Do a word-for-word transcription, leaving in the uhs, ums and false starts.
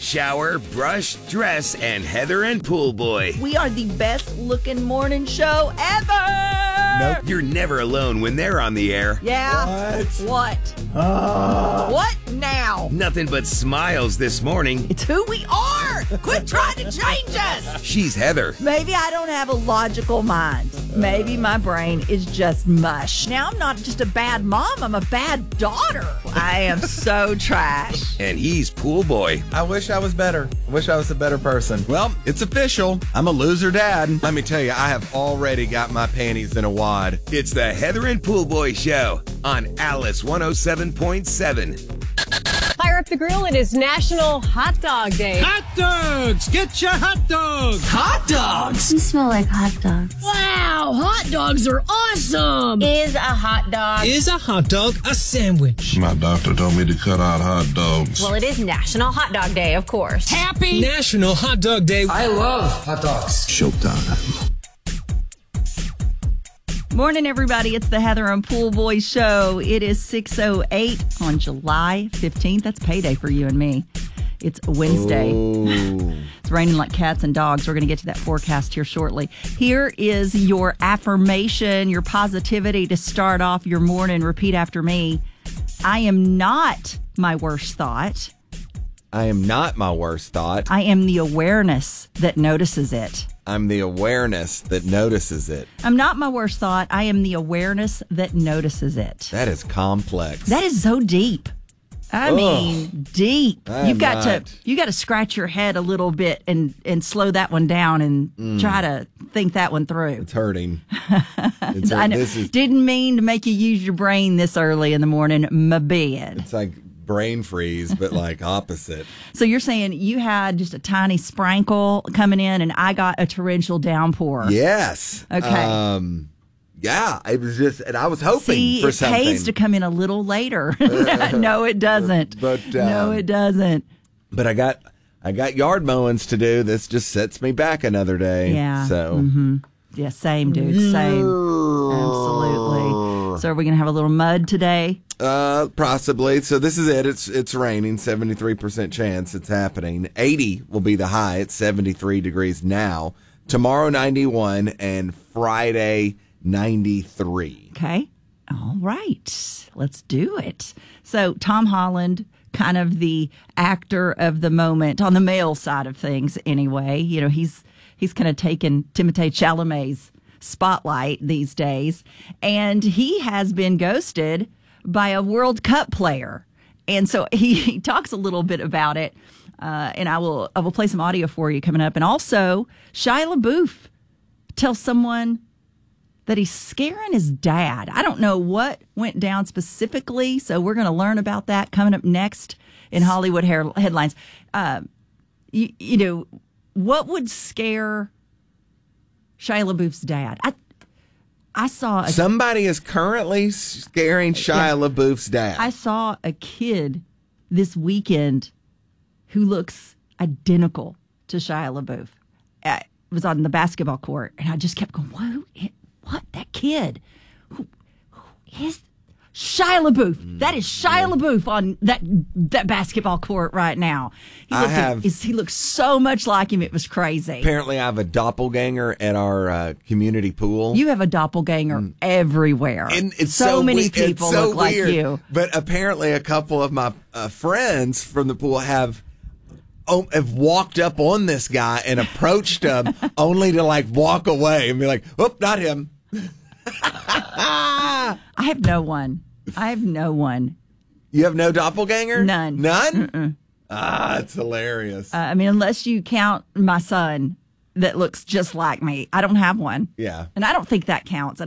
Shower, brush, dress, and Heather and Pool Boy. We are the best looking morning show ever. Nope. You're never alone when they're on the air. Yeah. What? What? Uh, What now? Nothing but smiles this morning. It's who we are. Quit trying to change us. She's Heather. Maybe I don't have a logical mind. Maybe my brain is just mush. Now I'm not just a bad mom, I'm a bad daughter. I am so trash. And he's Pool Boy. I wish I was better. I wish I was a better person. Well, it's official. I'm a loser dad. Let me tell you, I have already got my panties in a wad. It's the Heather and Pool Boy Show on Alice one oh seven point seven. Fire up the grill. It is National Hot Dog Day. Hot dogs! Get your hot dogs! Hot dogs! You smell like hot dogs. Wow, hot dogs are awesome! Is a hot dog. Is a hot dog a sandwich? My doctor told me to cut out hot dogs. Well, it is National Hot Dog Day, of course. Happy! National Hot Dog Day. I love hot dogs. Showtime. Morning, everybody. It's the Heather and Pool Boy Show. It is six oh eight on July fifteenth. That's payday for you and me. It's Wednesday. Ooh. It's raining like cats and dogs. We're going to get to that forecast here shortly. Here is your affirmation, your positivity to start off your morning. Repeat after me. I am not my worst thought. I am not my worst thought. I am the awareness that notices it. I'm the awareness that notices it. I'm not my worst thought. I am the awareness that notices it. That is complex. That is so deep. I Ugh. mean, deep. I You've am got not. to you got to scratch your head a little bit and and slow that one down and Mm. try to think that one through. It's hurting. It's, I know. This is, Didn't mean to make you use your brain this early in the morning. My bad. it's like brain freeze, but like opposite. So you're saying you had just a tiny sprinkle coming in, and I got a torrential downpour. Yes. Okay. Um, yeah, it was just, and I was hoping See, for it something. pays to come in a little later. No, it doesn't. But, no, um, it doesn't. But I got, I got yard mowings to do. This just sets me back another day. Yeah. So. Mm-hmm. Yeah, same, dude. Same. Absolutely. So are we going to have a little mud today? Uh, possibly. So this is it. It's it's raining. seventy-three percent chance it's happening. eighty will be the high. It's seventy-three degrees now. Tomorrow ninety-one and Friday ninety-three. Okay. All right. Let's do it. So Tom Holland, kind of the actor of the moment on the male side of things anyway. You know, he's he's kind of taken Timothée Chalamet's spotlight these days. And he has been ghosted by a World Cup player. And so he, he talks a little bit about it. Uh, and I will I will play some audio for you coming up. And also, Shia LaBeouf tells someone that he's scaring his dad. I don't know what went down specifically, so we're going to learn about that coming up next in Hollywood hair- headlines. Uh, you, you know, what would scare Shia LaBeouf's dad? I I saw a, Somebody is currently scaring Shia Yeah. LaBeouf's dad. I saw a kid this weekend who looks identical to Shia LaBeouf. Uh, it was on the basketball court, and I just kept going, "Whoa, what that kid? Who, who is Shia LaBeouf? That is Shia LaBeouf on that that basketball court right now. He I looked, have- is- he looks so much like him. It was crazy. Apparently, I have a doppelganger at our uh, community pool. You have a doppelganger everywhere. And it's so, so, many we- people it's so look like weird. you. But apparently, a couple of my uh, friends from the pool have oh, have walked up on this guy and approached him, only to like walk away and be like, "Oh, not him." I have no one. I have no one. You have no doppelganger? None. None? Mm-mm. Ah, it's hilarious. Uh, I mean, unless you count my son that looks just like me, I don't have one. Yeah. And I don't think that counts. I